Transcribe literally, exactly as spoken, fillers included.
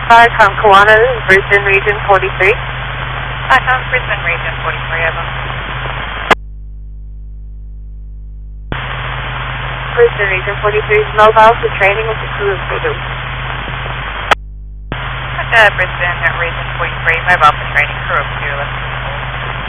five, Tom Kawana, this is Brisbane Region forty-three. Hi, Tom, Brisbane Region forty-three, over. Brisbane Region forty-three is mobile for training with the crew of Voodoo. Uh, Brisbane Region forty-three, mobile for training, crew of Voodoo.